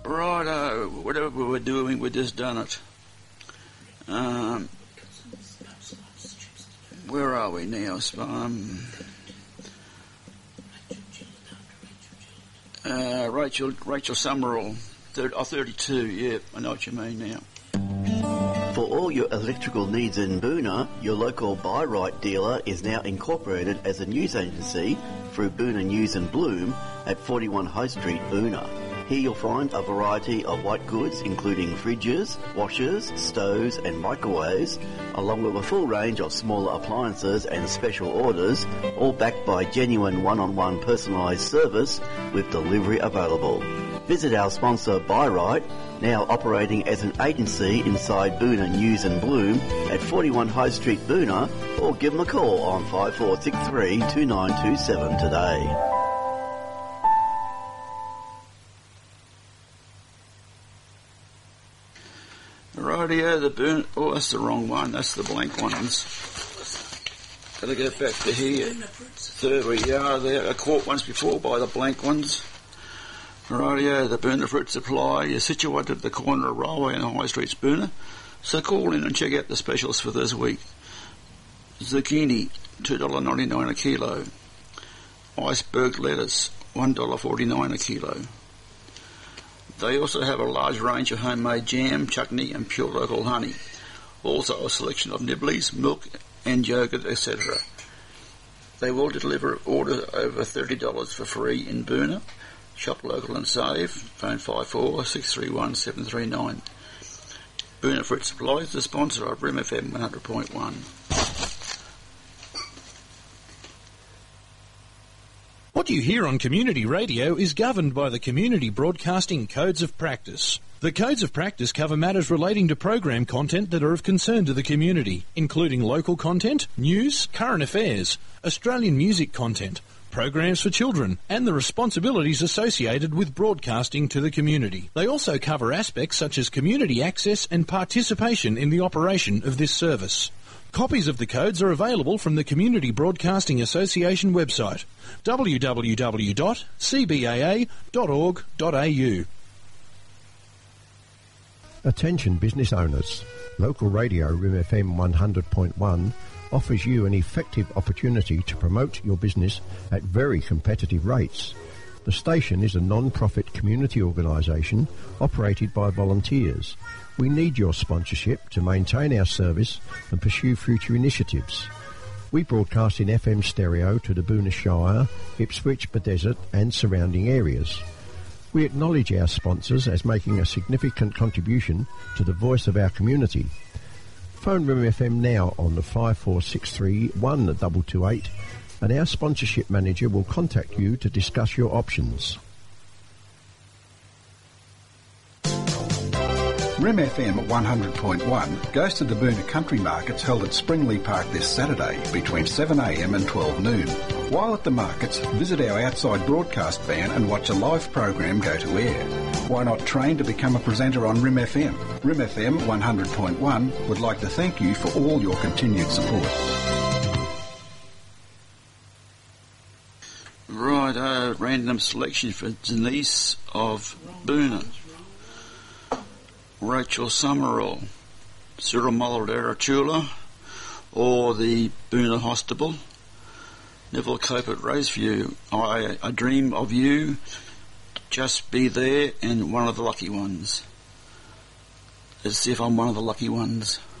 Righto, whatever we were doing, we just done it. Where are we now? Rachel Summerall, 32, yeah, I know what you mean now. For all your electrical needs in Boona, your local Buy Right dealer is now incorporated as a news agency through Boona News and Bloom at 41 High Street, Boona. Here you'll find a variety of white goods including fridges, washers, stoves and microwaves, along with a full range of smaller appliances and special orders, all backed by genuine one-on-one personalised service with delivery available. Visit our sponsor Buy Right, now operating as an agency inside Boona News and Bloom at 41 High Street, Boona, or give them a call on 5463 2927 today. Rightio, the Boona... Oh, that's the wrong one. That's the blank ones. Gotta get back to here. There we are. There. I caught once before by the blank ones. Rightio, the Boona Fruit Supply is situated at the corner of Railway and High Streets, Boona. So call in and check out the specials for this week. Zucchini, $2.99 a kilo. Iceberg lettuce, $1.49 a kilo. They also have a large range of homemade jam, chutney and pure local honey. Also a selection of nibblies, milk and yogurt, etc. They will deliver orders over $30 for free in Boona. Shop local and save. Phone 54 631 739. Boona Fruit Supply is the sponsor of Rim FM 100.1. What you hear on community radio is governed by the Community Broadcasting Codes of Practice. The Codes of Practice cover matters relating to program content that are of concern to the community, including local content, news, current affairs, Australian music content, programs for children, and the responsibilities associated with broadcasting to the community. They also cover aspects such as community access and participation in the operation of this service. Copies of the codes are available from the Community Broadcasting Association website, www.cbaa.org.au. Attention business owners. Local radio Rim FM 100.1 offers you an effective opportunity to promote your business at very competitive rates. The station is a non-profit community organisation operated by volunteers. We need your sponsorship to maintain our service and pursue future initiatives. We broadcast in FM stereo to the Boona Shire, Ipswich, Bedesert and surrounding areas. We acknowledge our sponsors as making a significant contribution to the voice of our community. Phone Rim FM now on the 5463 1228 and our sponsorship manager will contact you to discuss your options. Rim FM 100.1 goes to the Boona Country Markets held at Springley Park this Saturday between 7am and 12 noon. While at the markets, visit our outside broadcast van and watch a live program go to air. Why not train to become a presenter on Rim FM? Rim FM 100.1 would like to thank you for all your continued support. Right, random selection for Denise of Boona. Rachel Summerall, Cyril Mullaradera or the Boona Hostable. Neville Cope at Roseview, I Dream of You, Just Be There, and One of the Lucky Ones. Let's see if I'm one of the lucky ones.